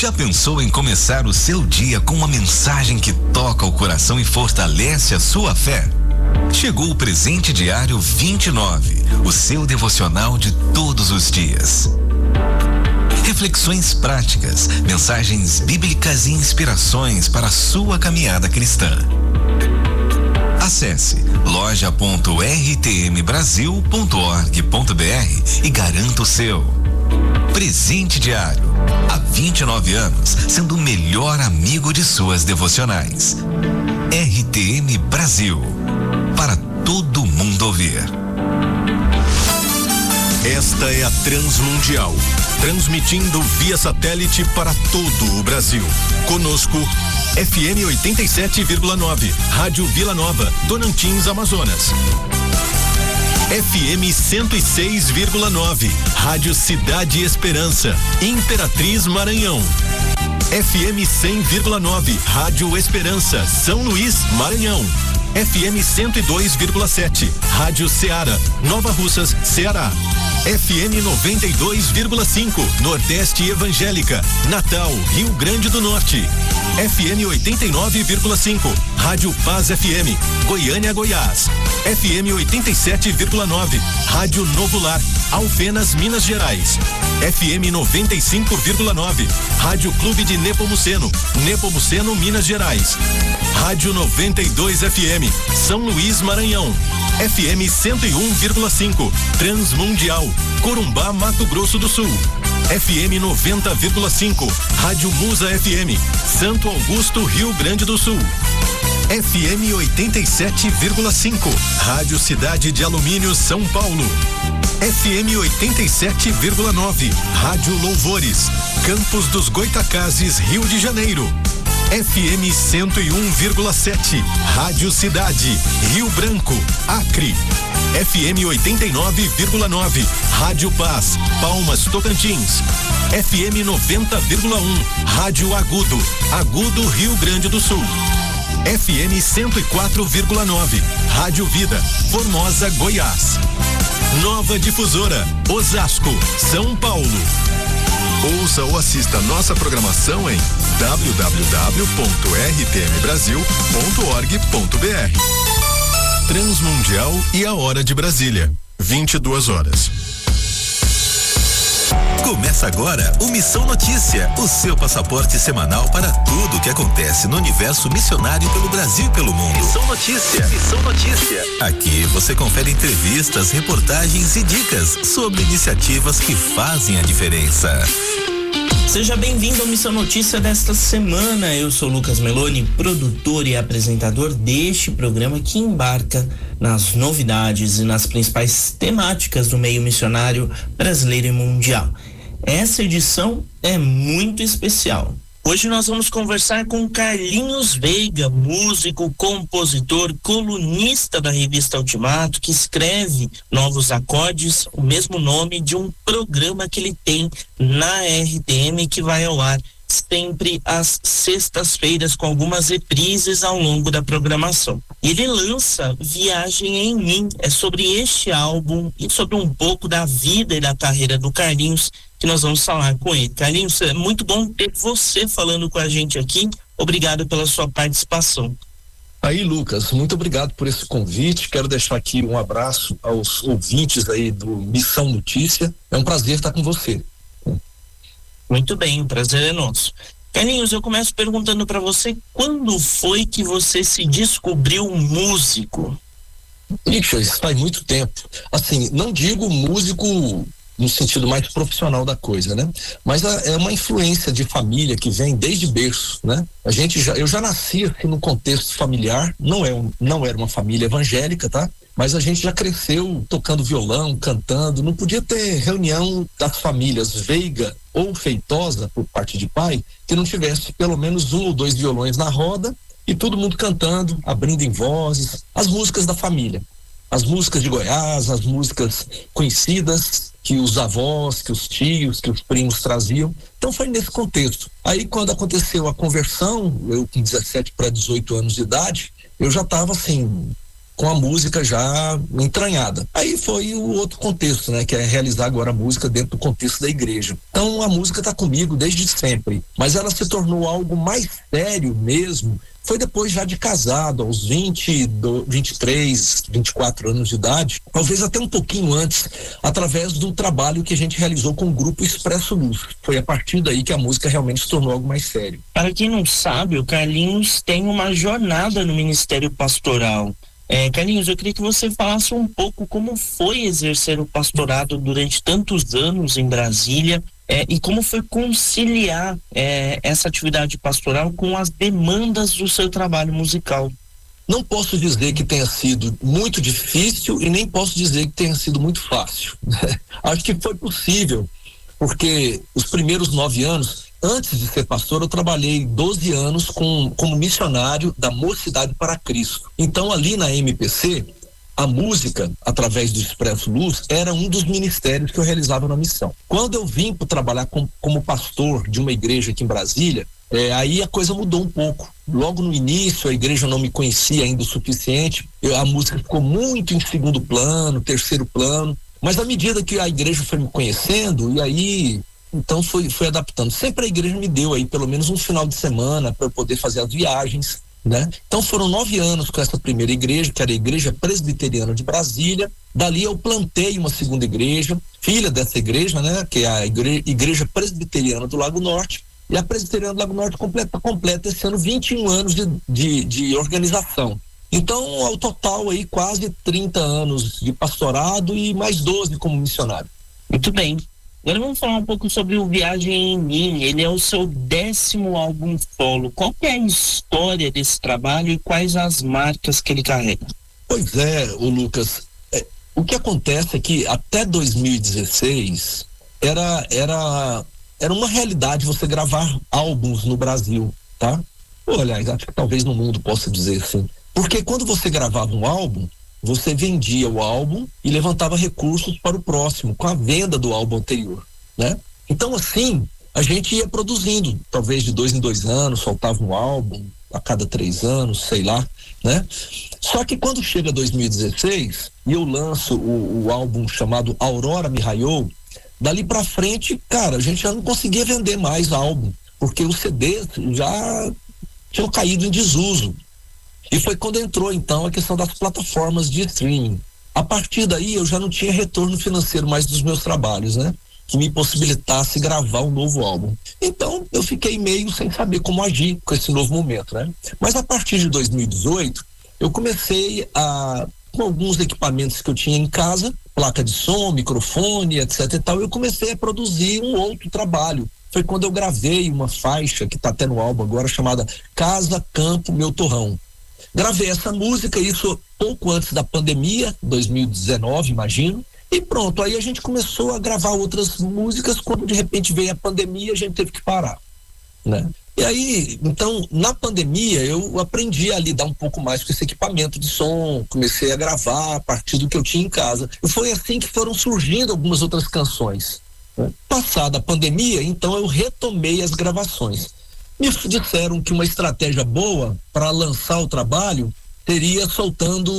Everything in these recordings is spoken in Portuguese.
Já pensou em começar o seu dia com uma mensagem que toca o coração e fortalece a sua fé? Chegou o Presente Diário 29, o seu devocional de todos os dias. Reflexões práticas, mensagens bíblicas e inspirações para a sua caminhada cristã. Acesse loja.rtmbrasil.org.br e garanta o seu. Presente Diário, há 29 anos, sendo o melhor amigo de suas devocionais. RTM Brasil, para todo mundo ouvir. Esta é a Transmundial, transmitindo via satélite para todo o Brasil. Conosco, FM 87,9, Rádio Vila Nova, Donantins, Amazonas. FM 106,9, Rádio Cidade Esperança, Imperatriz, Maranhão. FM 100,9, Rádio Esperança, São Luís, Maranhão. FM 102,7, Rádio Ceará, Nova Russas, Ceará. FM 92,5, Nordeste Evangélica, Natal, Rio Grande do Norte. FM 89,5, Rádio Paz FM, Goiânia, Goiás. FM 87,9, Rádio Novo Lar, Alfenas, Minas Gerais. FM 95,9, Rádio Clube de Nepomuceno, Nepomuceno, Minas Gerais. Rádio 92 FM, São Luís, Maranhão. FM 101,5, Transmundial, Corumbá, Mato Grosso do Sul. FM 90,5, Rádio Musa FM, Santo Augusto, Rio Grande do Sul. FM 87,5, Rádio Cidade de Alumínio, São Paulo. FM 87,9, Rádio Louvores, Campos dos Goitacazes, Rio de Janeiro. FM 101,7, Rádio Cidade, Rio Branco, Acre. FM 89,9, Rádio Paz, Palmas, Tocantins. FM 90,1, Rádio Agudo, Agudo, Rio Grande do Sul. FM 104,9, Rádio Vida, Formosa, Goiás. Nova Difusora, Osasco, São Paulo. Ouça ou assista nossa programação em www.rtmbrasil.org.br. Transmundial e a hora de Brasília, 22 horas. Começa agora o Missão Notícia, o seu passaporte semanal para tudo o que acontece no universo missionário pelo Brasil e pelo mundo. Missão Notícia, Missão Notícia. Aqui você confere entrevistas, reportagens e dicas sobre iniciativas que fazem a diferença. Seja bem-vindo ao Missão Notícia desta semana. Eu sou Lucas Meloni, produtor e apresentador deste programa que embarca nas novidades e nas principais temáticas do meio missionário brasileiro e mundial. Essa edição é muito especial. Hoje nós vamos conversar com Carlinhos Veiga, músico, compositor, colunista da revista Ultimato, que escreve Novos Acordes, o mesmo nome de um programa que ele tem na RTM, que vai ao ar sempre às sextas-feiras, com algumas reprises ao longo da programação. Ele lança Viagem em Mim, é sobre este álbum e sobre um pouco da vida e da carreira do Carlinhos que nós vamos falar com ele. Carlinhos, é muito bom ter você falando com a gente aqui. Obrigado pela sua participação. Aí, Lucas, muito obrigado por esse convite. Quero deixar aqui um abraço aos ouvintes aí do Missão Notícia. É um prazer estar com você. Muito bem, o prazer é nosso. Carlinhos, eu começo perguntando para você, quando foi que você se descobriu músico? Ixi, isso faz muito tempo. Assim, não digo músico no sentido mais profissional da coisa, né? Mas é uma influência de família que vem desde berço, né? Eu já nasci aqui num contexto familiar, não era uma família evangélica, tá? Mas a gente já cresceu tocando violão, cantando, não podia ter reunião das famílias Veiga ou Feitosa, por parte de pai, que não tivesse pelo menos 1 ou 2 violões na roda e todo mundo cantando, abrindo em vozes, as músicas da família. As músicas de Goiás, as músicas conhecidas que os avós, que os tios, que os primos traziam. Então foi nesse contexto. Aí quando aconteceu a conversão, eu com 17 para 18 anos de idade, eu já estava assim, com a música já entranhada. Aí foi o outro contexto, né? Que é realizar agora a música dentro do contexto da igreja. Então a música está comigo desde sempre, mas ela se tornou algo mais sério mesmo, foi depois já de casado, aos 23, 24 anos de idade, talvez até um pouquinho antes, através do trabalho que a gente realizou com o grupo Expresso Luz. Foi a partir daí que a música realmente se tornou algo mais sério. Para quem não sabe, o Carlinhos tem uma jornada no Ministério Pastoral. Carlinhos, eu queria que você falasse um pouco como foi exercer o pastorado durante tantos anos em Brasília, e como foi conciliar essa atividade pastoral com as demandas do seu trabalho musical. Não posso dizer que tenha sido muito difícil e nem posso dizer que tenha sido muito fácil. Acho que foi possível, porque os primeiros 9 anos, antes de ser pastor, eu trabalhei 12 anos como missionário da Mocidade para Cristo. Então, ali na MPC, a música, através do Expresso Luz, era um dos ministérios que eu realizava na missão. Quando eu vim para trabalhar como pastor de uma igreja aqui em Brasília, aí a coisa mudou um pouco. Logo no início, a igreja não me conhecia ainda o suficiente, a música ficou muito em segundo plano, terceiro plano, mas à medida que a igreja foi me conhecendo, e aí então foi adaptando. Sempre a igreja me deu aí pelo menos um final de semana para eu poder fazer as viagens, né? Então foram 9 anos com essa primeira igreja, que era a Igreja Presbiteriana de Brasília. Dali eu plantei uma segunda igreja, filha dessa igreja, né? Que é a Igreja Presbiteriana do Lago Norte. E a Presbiteriana do Lago Norte completa esse ano 21 anos de organização. Então, ao total aí quase 30 anos de pastorado e mais 12 como missionário. Muito bem. Agora vamos falar um pouco sobre o Viagem em Mim. Ele é o seu 10º álbum solo. Qual que é a história desse trabalho e quais as marcas que ele carrega? Pois é, Lucas, o que acontece é que até 2016 era uma realidade você gravar álbuns no Brasil, tá? Aliás, acho que talvez no mundo possa dizer assim. Porque quando você gravava um álbum, você vendia o álbum e levantava recursos para o próximo, com a venda do álbum anterior, né? Então, assim, a gente ia produzindo, talvez de 2 em 2 anos, soltava um álbum a cada 3 anos, sei lá, né? Só que quando chega 2016 e eu lanço o álbum chamado Aurora Me Raiou, dali pra frente, cara, a gente já não conseguia vender mais álbum, porque os CDs já tinham caído em desuso. E foi quando entrou, então, a questão das plataformas de streaming. A partir daí, eu já não tinha retorno financeiro mais dos meus trabalhos, né? Que me possibilitasse gravar um novo álbum. Então, eu fiquei meio sem saber como agir com esse novo momento, né? Mas a partir de 2018, eu comecei com alguns equipamentos que eu tinha em casa, placa de som, microfone, etc e tal, eu comecei a produzir um outro trabalho. Foi quando eu gravei uma faixa, que está até no álbum agora, chamada Casa, Campo, Meu Torrão. Gravei essa música, isso pouco antes da pandemia, 2019, imagino, e pronto, aí a gente começou a gravar outras músicas. Quando de repente veio a pandemia, a gente teve que parar, né? E aí, então, na pandemia, eu aprendi a lidar um pouco mais com esse equipamento de som, comecei a gravar a partir do que eu tinha em casa, e foi assim que foram surgindo algumas outras canções, né? Passada a pandemia, então eu retomei as gravações. Me disseram que uma estratégia boa para lançar o trabalho seria soltando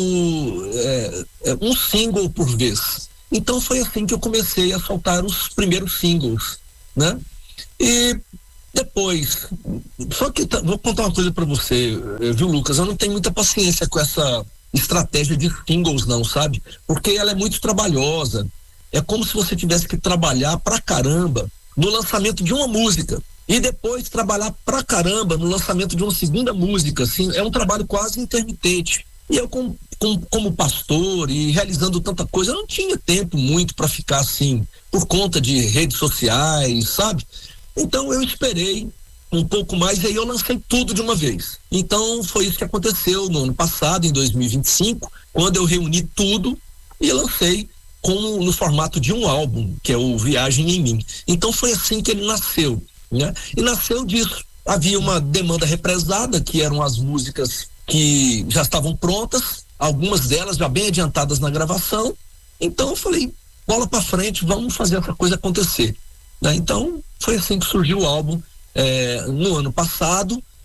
um single por vez. Então foi assim que eu comecei a soltar os primeiros singles, né? E depois, só que vou contar uma coisa para você, viu, Lucas? Eu não tenho muita paciência com essa estratégia de singles, não, sabe? Porque ela é muito trabalhosa. É como se você tivesse que trabalhar pra caramba no lançamento de uma música e depois trabalhar pra caramba no lançamento de uma segunda música, assim, é um trabalho quase intermitente. E eu, como pastor e realizando tanta coisa, eu não tinha tempo muito para ficar assim, por conta de redes sociais, sabe? Então eu esperei um pouco mais e aí eu lancei tudo de uma vez. Então foi isso que aconteceu no ano passado, em 2025, quando eu reuni tudo e lancei no formato de um álbum, que é o Viagem em Mim. Então foi assim que ele nasceu, né? E nasceu disso. Havia uma demanda represada, que eram as músicas que já estavam prontas, algumas delas já bem adiantadas na gravação. Então eu falei, bola pra frente, vamos fazer essa coisa acontecer, né? Então foi assim que surgiu o álbum no ano passado,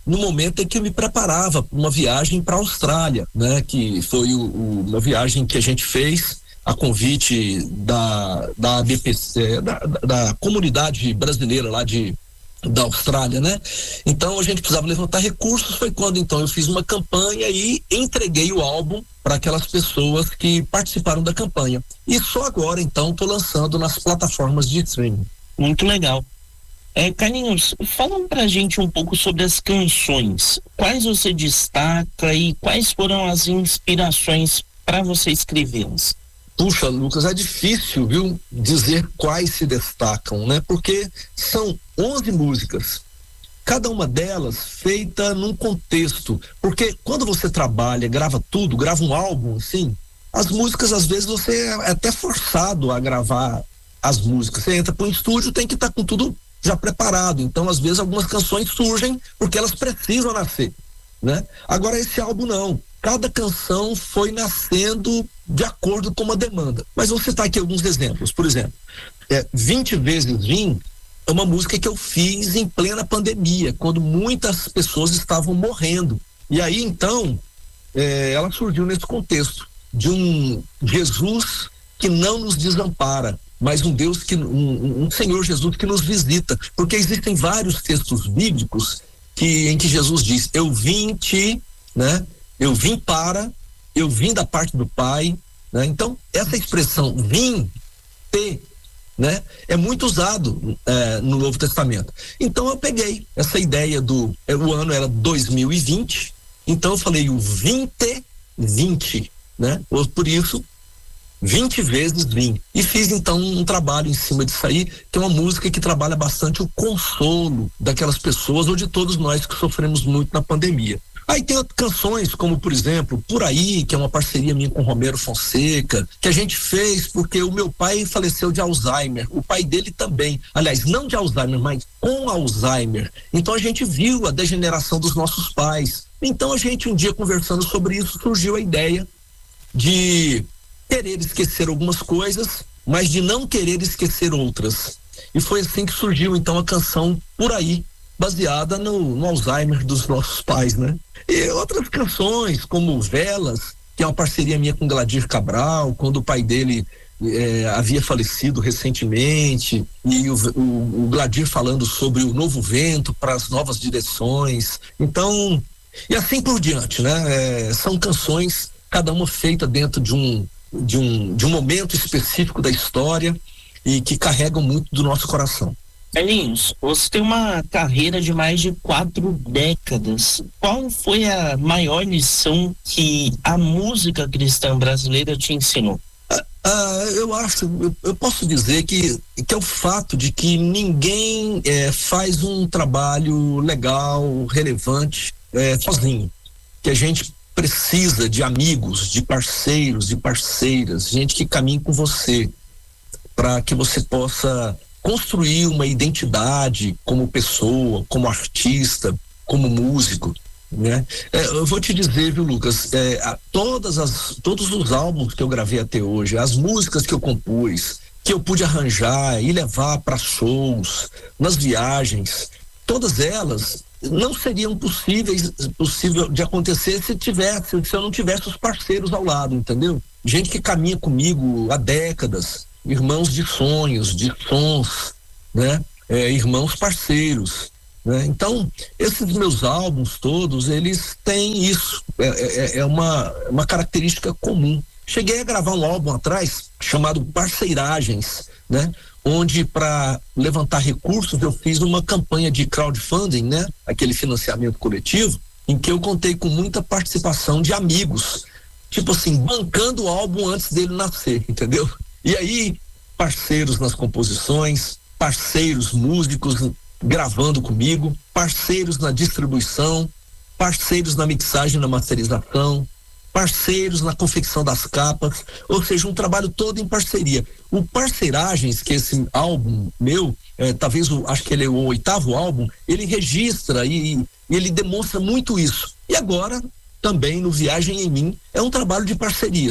no momento em que eu me preparava para uma viagem para a Austrália, né? Que foi uma viagem que a gente fez a convite da BPC, da comunidade brasileira lá da Austrália, né? Então a gente precisava levantar recursos. Foi quando então eu fiz uma campanha e entreguei o álbum para aquelas pessoas que participaram da campanha. E só agora então estou lançando nas plataformas de streaming. Muito legal. Carlinhos, fala pra gente um pouco sobre as canções. Quais você destaca e quais foram as inspirações para você escrevê-las? Puxa, Lucas, é difícil, viu, dizer quais se destacam, né? Porque são 11 músicas, cada uma delas feita num contexto. Porque quando você trabalha, grava tudo, grava um álbum, assim, as músicas, às vezes, você é até forçado a gravar as músicas. Você entra para um estúdio, tem que estar com tudo já preparado. Então, às vezes, algumas canções surgem porque elas precisam nascer, né? Agora, esse álbum não. Cada canção foi nascendo de acordo com uma demanda. Mas vou citar aqui alguns exemplos. Por exemplo, 20 vezes Vim é uma música que eu fiz em plena pandemia, quando muitas pessoas estavam morrendo. E aí, então, ela surgiu nesse contexto de um Jesus que não nos desampara, mas um Deus um Senhor Jesus que nos visita. Porque existem vários textos bíblicos em que Jesus diz: eu vim né? Eu vim da parte do Pai, né? Então, essa expressão vim te, né? É muito usado no Novo Testamento. Então, eu peguei essa ideia o ano era 2020, então eu falei o 20, né? Por isso, 20 vezes vim. E fiz então um trabalho em cima disso aí, que é uma música que trabalha bastante o consolo daquelas pessoas ou de todos nós que sofremos muito na pandemia. Aí tem canções como, por exemplo, Por Aí, que é uma parceria minha com Romero Fonseca, que a gente fez porque o meu pai faleceu de Alzheimer, o pai dele também, aliás, não de Alzheimer, mas com Alzheimer. Então a gente viu a degeneração dos nossos pais. Então a gente, um dia conversando sobre isso, surgiu a ideia de querer esquecer algumas coisas, mas de não querer esquecer outras. E foi assim que surgiu então a canção Por Aí, baseada no Alzheimer dos nossos pais, né? E outras canções, como Velas, que é uma parceria minha com Gladir Cabral, quando o pai dele havia falecido recentemente, e o Gladir falando sobre o novo vento para as novas direções. Então, e assim por diante, né? São canções, cada uma feita dentro de um momento específico da história e que carregam muito do nosso coração. Carlinhos, você tem uma carreira de mais de 4 décadas. Qual foi a maior lição que a música cristã brasileira te ensinou? Eu posso dizer que é o fato de que ninguém faz um trabalho legal, relevante, sozinho. Que a gente precisa de amigos, de parceiros, de parceiras, gente que caminhe com você, para que você possa construir uma identidade como pessoa, como artista, como músico, né? Eu vou te dizer, viu, Lucas, todos os álbuns que eu gravei até hoje, as músicas que eu compus, que eu pude arranjar e levar para shows, nas viagens, todas elas não seriam possível de acontecer se eu não tivesse os parceiros ao lado, entendeu? Gente que caminha comigo há décadas, irmãos de sonhos, de sons, né? Irmãos parceiros, né? Então, esses meus álbuns todos, eles têm isso, é uma característica comum. Cheguei a gravar um álbum atrás chamado Parceiragens, né? Onde, para levantar recursos, eu fiz uma campanha de crowdfunding, né? Aquele financiamento coletivo, em que eu contei com muita participação de amigos, tipo assim, bancando o álbum antes dele nascer, entendeu? E aí, parceiros nas composições, parceiros músicos gravando comigo, parceiros na distribuição, parceiros na mixagem, na masterização, parceiros na confecção das capas, ou seja, um trabalho todo em parceria. O Parceiragens, que é esse álbum meu, talvez acho que ele é o 8º álbum, ele registra e ele demonstra muito isso. E agora, também no Viagem em Mim, é um trabalho de parcerias,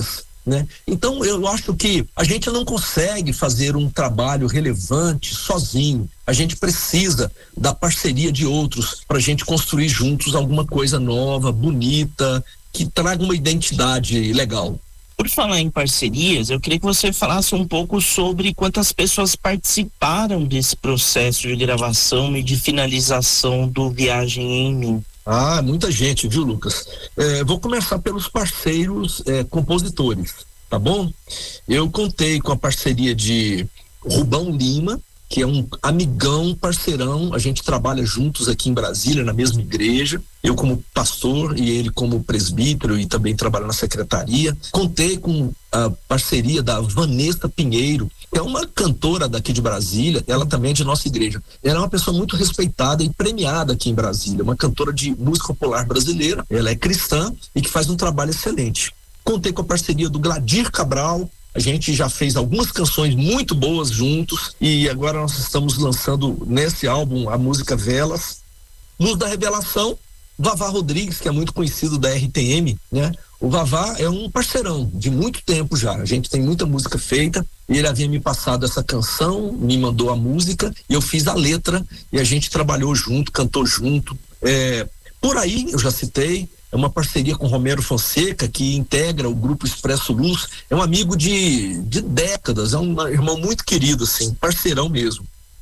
né? Então eu acho que a gente não consegue fazer um trabalho relevante sozinho. A gente precisa da parceria de outros para a gente construir juntos alguma coisa nova, bonita, que traga uma identidade legal. Por falar em parcerias, eu queria que você falasse um pouco sobre quantas pessoas participaram desse processo de gravação e de finalização do Viagem em Mim. Muita gente, viu, Lucas? Vou começar pelos parceiros compositores, tá bom? Eu contei com a parceria de Rubão Lima, que é um amigão, parceirão, a gente trabalha juntos aqui em Brasília, na mesma igreja, eu como pastor e ele como presbítero e também trabalho na secretaria. Contei com a parceria da Vanessa Pinheiro, que é uma cantora daqui de Brasília, ela também é de nossa igreja. Ela é uma pessoa muito respeitada e premiada aqui em Brasília, uma cantora de música popular brasileira, ela é cristã e que faz um trabalho excelente. Contei com a parceria do Gladir Cabral. A gente já fez algumas canções muito boas juntos e agora nós estamos lançando nesse álbum a música Velas. Luz da Revelação, Vavá Rodrigues, que é muito conhecido da RTM, né? O Vavá é um parceirão de muito tempo já. A gente tem muita música feita e ele havia me passado essa canção, me mandou a música e eu fiz a letra e a gente trabalhou junto, cantou junto. Por aí, eu já citei, é uma parceria com Romero Fonseca, que integra o Grupo Expresso Luz, é um amigo de décadas, é um irmão muito querido, assim, parceirão mesmo.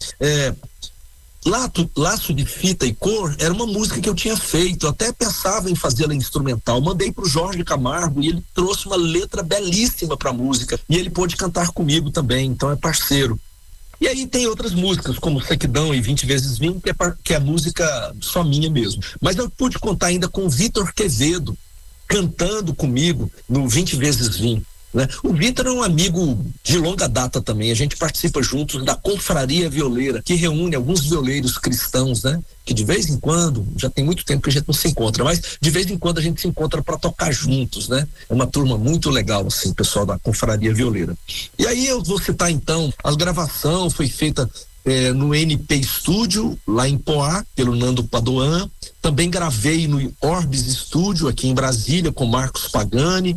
Laço de Fita e Cor era uma música que eu tinha feito, até pensava em fazê-la instrumental, mandei pro Jorge Camargo e ele trouxe uma letra belíssima pra música, e ele pôde cantar comigo também, então é parceiro. E aí tem outras músicas, como Sequidão e 20 vezes 20, que é a música só minha mesmo. Mas eu pude contar ainda com o Vitor Quevedo, cantando comigo no 20 vezes 20. Né? O Vitor é um amigo de longa data também, a gente participa juntos da Confraria Violeira, que reúne alguns violeiros cristãos, né? Que de vez em quando, já tem muito tempo que a gente não se encontra, mas de vez em quando a gente se encontra para tocar juntos, né? É uma turma muito legal, assim, pessoal da Confraria Violeira. E aí eu vou citar então, a gravação foi feita no NP Studio, lá em Poá, pelo Nando Padoan. Também gravei no Orbis Studio, aqui em Brasília, com Marcos Pagani.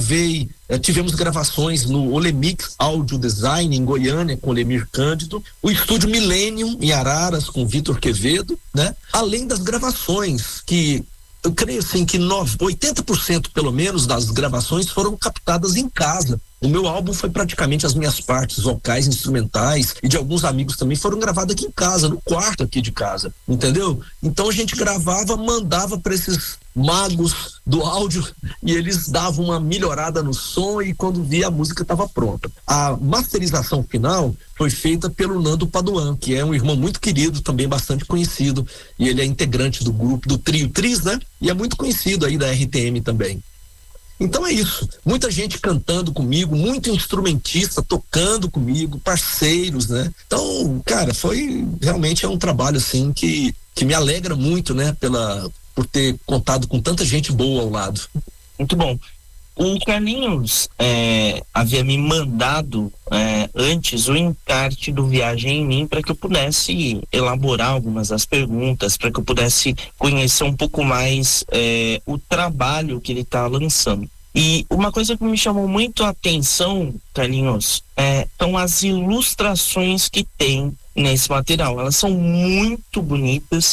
Tivemos gravações no Olemix Audio Design, em Goiânia, com Lemir Cândido. O Estúdio Millennium, em Araras, com Vitor Quevedo, né? Além das gravações, que eu creio assim que 80% pelo menos das gravações foram captadas em casa. O meu álbum foi praticamente as minhas partes vocais, instrumentais e de alguns amigos também foram gravadas aqui em casa, no quarto aqui de casa, entendeu? Então a gente gravava, mandava para esses magos do áudio e eles davam uma melhorada no som e quando via a música estava pronta. A masterização final foi feita pelo Nando Padoan, que é um irmão muito querido, também bastante conhecido, e ele é integrante do grupo do Trio Tris, né? E é muito conhecido aí da RTM também. Então é isso, muita gente cantando comigo, muito instrumentista tocando comigo, parceiros, né? Então, cara, realmente é um trabalho assim que me alegra muito, né? Por ter contado com tanta gente boa ao lado. Muito bom. O Carlinhos havia me mandado antes o encarte do Viagem em Mim para que eu pudesse elaborar algumas das perguntas, para que eu pudesse conhecer um pouco mais o trabalho que ele está lançando. E uma coisa que me chamou muito a atenção, Carlinhos, são as ilustrações que tem nesse material. Elas são muito bonitas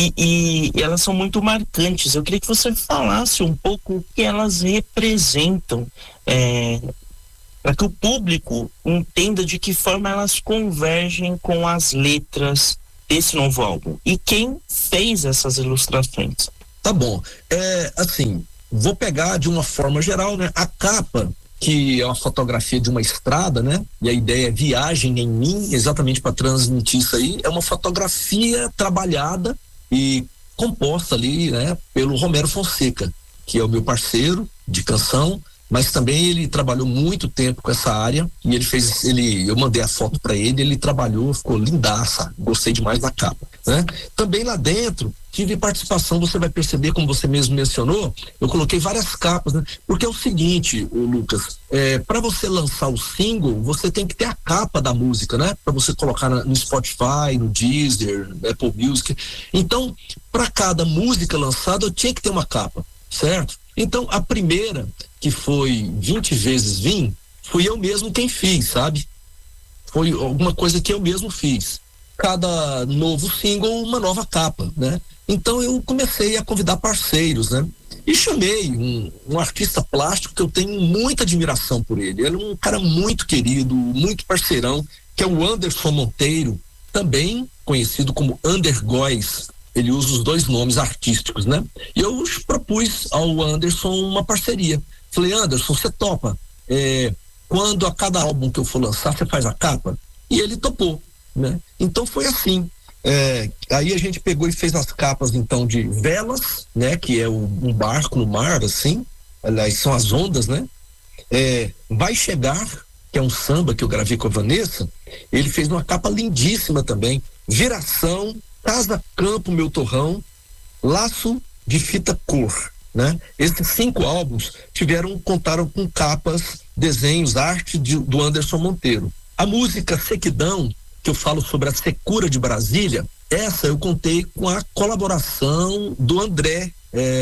e elas são muito marcantes. Eu queria que você falasse um pouco o que elas representam, para que o público entenda de que forma elas convergem com as letras desse novo álbum. E quem fez essas ilustrações? Tá bom. Assim, vou pegar de uma forma geral, né? A capa, que é uma fotografia de uma estrada, né? E a ideia é Viagem em Mim, exatamente para transmitir isso aí. É uma fotografia trabalhada e composta ali, né? Pelo Romero Fonseca, que é o meu parceiro de canção, mas também ele trabalhou muito tempo com essa área e eu mandei a foto para ele trabalhou, ficou lindaça, gostei demais da capa, né? Também lá dentro tive participação, você vai perceber, como você mesmo mencionou, eu coloquei várias capas, né? Porque é o seguinte, Lucas, para você lançar o single, você tem que ter a capa da música, né? Para você colocar no Spotify, no Deezer, Apple Music. Então, para cada música lançada, eu tinha que ter uma capa, certo? Então, a primeira que foi 20 vezes Vim, fui eu mesmo quem fiz, sabe? Foi alguma coisa que eu mesmo fiz. Cada novo single, uma nova capa, né? Então eu comecei a convidar parceiros, né? E chamei um artista plástico que eu tenho muita admiração por ele. Ele é um cara muito querido, muito parceirão, que é o Anderson Monteiro, também conhecido como Ander Góes. Ele usa os 2 nomes artísticos, né? E eu propus ao Anderson uma parceria. Falei, Anderson, você topa? Quando a cada álbum que eu for lançar, você faz a capa? E ele topou, né? Então foi assim. Aí a gente pegou e fez as capas, então, de Velas, né? Que é um barco no mar, assim. Aliás, são as ondas, né? Vai Chegar, que é um samba que eu gravei com a Vanessa. Ele fez uma capa lindíssima também. Viração, Casa Campo, Meu Torrão, Laço de Fita Cor, né? Esses 5 álbuns contaram com capas, desenhos, arte do Anderson Monteiro. A música Sequidão, que eu falo sobre a secura de Brasília, essa eu contei com a colaboração do André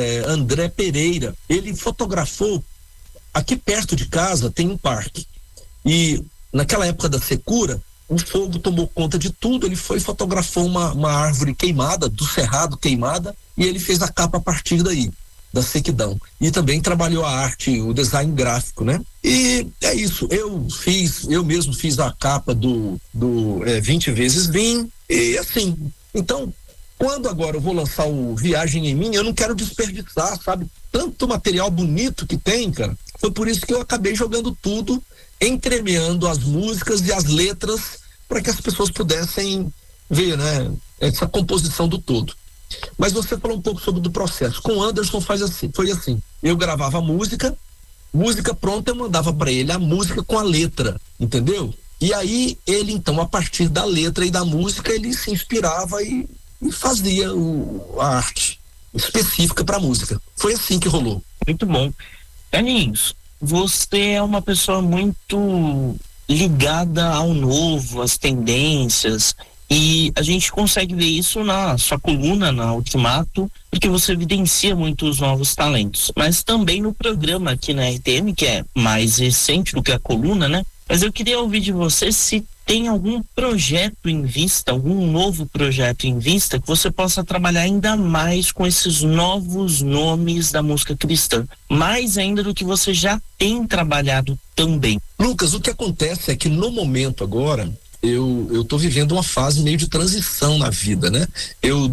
Pereira. Ele fotografou, aqui perto de casa tem um parque, e naquela época da secura, o fogo tomou conta de tudo. Ele foi e fotografou uma árvore queimada, do cerrado queimada, e ele fez a capa a partir daí, da sequidão. E também trabalhou a arte, o design gráfico, né? E é isso, eu mesmo fiz a capa do 20 vezes Vim, e assim, então, quando agora eu vou lançar o Viagem em Mim, eu não quero desperdiçar, sabe? Tanto material bonito que tem, cara. Foi por isso que eu acabei jogando tudo, entremeando as músicas e as letras, para que as pessoas pudessem ver, né, essa composição do todo. Mas você falou um pouco sobre o processo. Com o Anderson foi assim. Eu gravava a música pronta, eu mandava para ele a música com a letra, entendeu? E aí ele, então, a partir da letra e da música, ele se inspirava e fazia a arte específica para a música. Foi assim que rolou. Muito bom. Carlinhos, você é uma pessoa muito ligada ao novo, às tendências, e a gente consegue ver isso na sua coluna, na Ultimato, porque você evidencia muito os novos talentos, mas também no programa aqui na RTM, que é mais recente do que a coluna, né? Mas eu queria ouvir de você se tem algum projeto em vista, algum novo projeto em vista, que você possa trabalhar ainda mais com esses novos nomes da música cristã, mais ainda do que você já tem trabalhado também. Lucas, o que acontece é que no momento agora, eu tô vivendo uma fase meio de transição na vida, né? Eu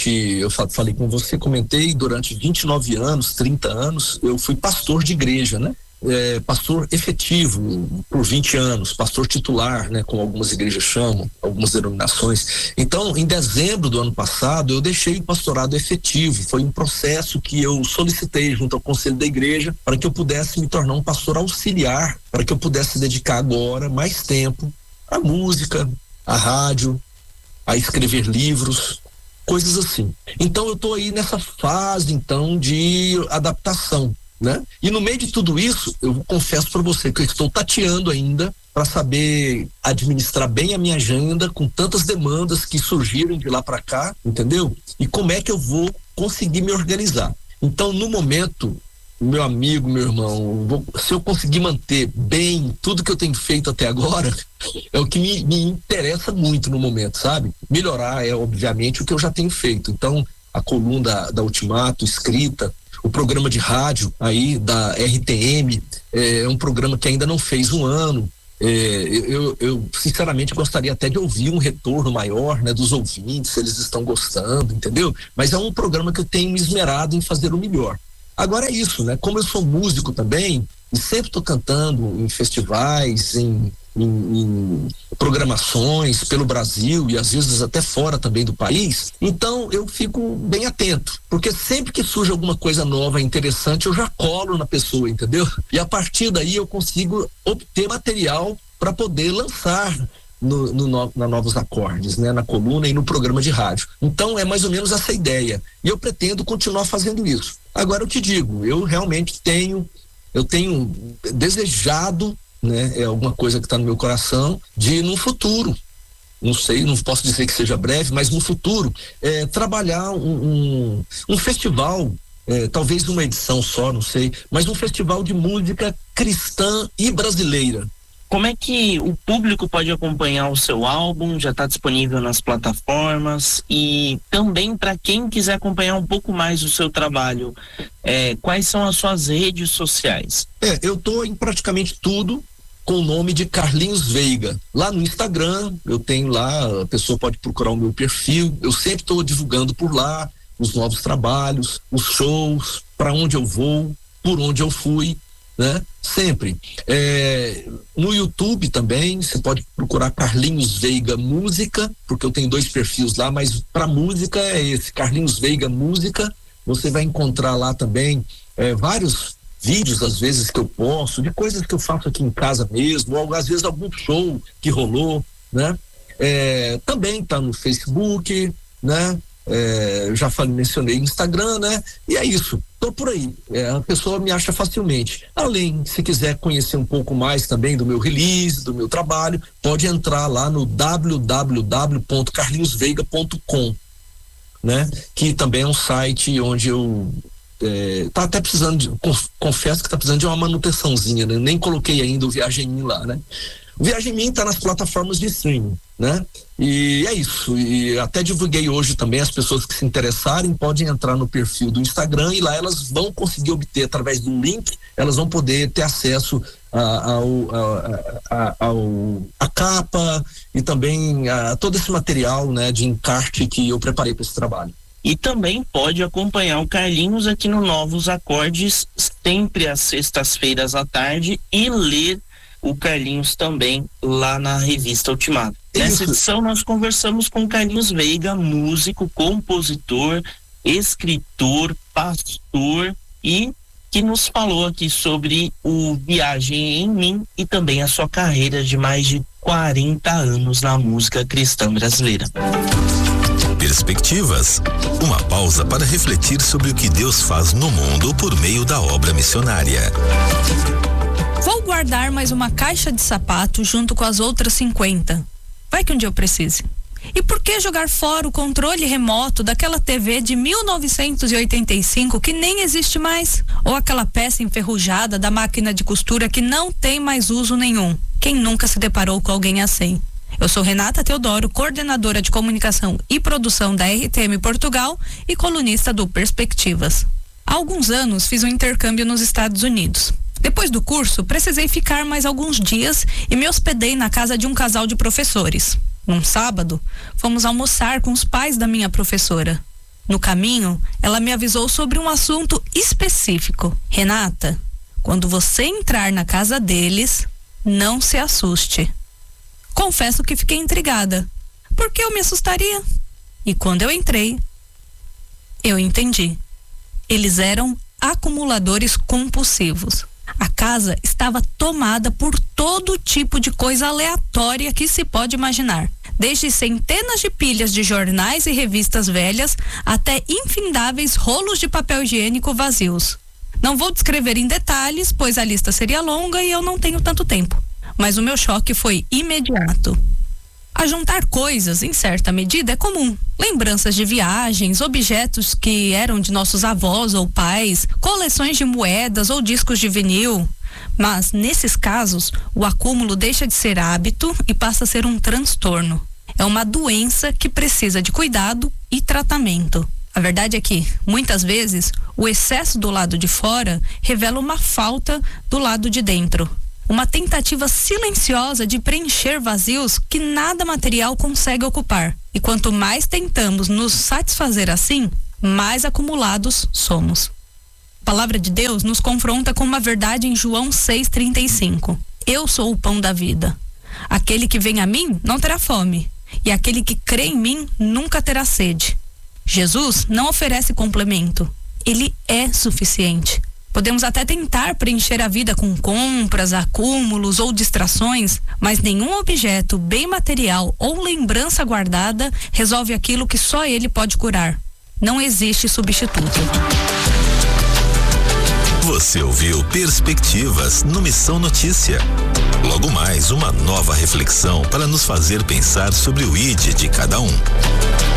falei com você, comentei, durante 29 anos, 30 anos, eu fui pastor de igreja, né? Pastor efetivo por 20 anos, pastor titular, né, como algumas igrejas chamam, algumas denominações. Então, em dezembro do ano passado, eu deixei o pastorado efetivo. Foi um processo que eu solicitei junto ao conselho da igreja para que eu pudesse me tornar um pastor auxiliar, para que eu pudesse dedicar agora mais tempo à música, à rádio, a escrever livros, coisas assim. Então, eu estou aí nessa fase, então, de adaptação, né? E no meio de tudo isso, eu confesso para você que eu estou tateando ainda para saber administrar bem a minha agenda com tantas demandas que surgiram de lá para cá, entendeu? E como é que eu vou conseguir me organizar. Então, no momento, meu amigo, meu irmão, se eu conseguir manter bem tudo que eu tenho feito até agora, é o que me interessa muito no momento, sabe? Melhorar obviamente o que eu já tenho feito. Então, a coluna da Ultimato, escrita, o programa de rádio aí da RTM, é um programa que ainda não fez um ano. Eu sinceramente gostaria até de ouvir um retorno maior, né, dos ouvintes, se eles estão gostando, entendeu? Mas é um programa que eu tenho me esmerado em fazer o melhor. Agora é isso, né? Como eu sou músico também, e sempre estou cantando em festivais, em programações pelo Brasil e às vezes até fora também do país, então eu fico bem atento, porque sempre que surge alguma coisa nova, interessante, eu já colo na pessoa, entendeu? E a partir daí eu consigo obter material para poder lançar na Novos Acordes, né? Na coluna e no programa de rádio. Então é mais ou menos essa ideia, e eu pretendo continuar fazendo isso. Agora eu te digo, eu realmente tenho desejado, né, é alguma coisa que está no meu coração, de no futuro, não sei, não posso dizer que seja breve, mas no futuro trabalhar um festival talvez uma edição só, não sei, mas um festival de música cristã e brasileira. Como é que o público pode acompanhar o seu álbum? Já está disponível nas plataformas, e também para quem quiser acompanhar um pouco mais o seu trabalho, quais são as suas redes sociais? Eu tô em praticamente tudo com o nome de Carlinhos Veiga. Lá no Instagram, eu tenho lá, a pessoa pode procurar o meu perfil, eu sempre estou divulgando por lá os novos trabalhos, os shows, para onde eu vou, por onde eu fui, né? Sempre. No YouTube também, você pode procurar Carlinhos Veiga Música, porque eu tenho 2 perfis lá, mas para música é esse, Carlinhos Veiga Música. Você vai encontrar lá também vários vídeos, às vezes, que eu posto, de coisas que eu faço aqui em casa mesmo, ou às vezes algum show que rolou, né? Também tá no Facebook, né? Já mencionei Instagram, né? E é isso, tô por aí, a pessoa me acha facilmente. Além, se quiser conhecer um pouco mais também do meu release, do meu trabalho, pode entrar lá no www.carlinhosveiga.com, né? Que também é um site onde eu tá até precisando confesso que tá precisando de uma manutençãozinha, né? Nem coloquei ainda o Viagem em Mim lá, né? O Viagem em Mim tá nas plataformas de streaming, né? E é isso, e até divulguei hoje também, as pessoas que se interessarem podem entrar no perfil do Instagram, e lá elas vão conseguir obter, através do link, elas vão poder ter acesso a capa e também a todo esse material, né, de encarte que eu preparei para esse trabalho. E também pode acompanhar o Carlinhos aqui no Novos Acordes, sempre às sextas-feiras à tarde, e ler o Carlinhos também lá na revista Ultimato. Nessa edição nós conversamos com o Carlinhos Veiga, músico, compositor, escritor, pastor, e que nos falou aqui sobre o Viagem em Mim e também a sua carreira de mais de 40 anos na música cristã brasileira. Perspectivas, uma pausa para refletir sobre o que Deus faz no mundo por meio da obra missionária. Vou guardar mais uma caixa de sapato junto com as outras 50. Vai que um dia eu precise. E por que jogar fora o controle remoto daquela TV de 1985 que nem existe mais? Ou aquela peça enferrujada da máquina de costura que não tem mais uso nenhum? Quem nunca se deparou com alguém assim? Eu sou Renata Teodoro, coordenadora de comunicação e produção da RTM Portugal e colunista do Perspectivas. Há alguns anos fiz um intercâmbio nos Estados Unidos. Depois do curso, precisei ficar mais alguns dias e me hospedei na casa de um casal de professores. Num sábado, fomos almoçar com os pais da minha professora. No caminho, ela me avisou sobre um assunto específico. Renata, quando você entrar na casa deles, não se assuste. Confesso que fiquei intrigada. Por que eu me assustaria? E quando eu entrei, eu entendi. Eles eram acumuladores compulsivos. A casa estava tomada por todo tipo de coisa aleatória que se pode imaginar. Desde centenas de pilhas de jornais e revistas velhas até infindáveis rolos de papel higiênico vazios. Não vou descrever em detalhes, pois a lista seria longa e eu não tenho tanto tempo. Mas o meu choque foi imediato. Ajuntar coisas, em certa medida, é comum. Lembranças de viagens, objetos que eram de nossos avós ou pais, coleções de moedas ou discos de vinil. Mas, nesses casos, o acúmulo deixa de ser hábito e passa a ser um transtorno. É uma doença que precisa de cuidado e tratamento. A verdade é que, muitas vezes, o excesso do lado de fora revela uma falta do lado de dentro. Uma tentativa silenciosa de preencher vazios que nada material consegue ocupar. E quanto mais tentamos nos satisfazer assim, mais acumulados somos. A palavra de Deus nos confronta com uma verdade em João 6,35. Eu sou o pão da vida. Aquele que vem a mim não terá fome, e aquele que crê em mim nunca terá sede. Jesus não oferece complemento. Ele é suficiente. Podemos até tentar preencher a vida com compras, acúmulos ou distrações, mas nenhum objeto, bem material ou lembrança guardada resolve aquilo que só ele pode curar. Não existe substituto. Você ouviu Perspectivas no Missão Notícia. Logo mais, uma nova reflexão para nos fazer pensar sobre o ID de cada um.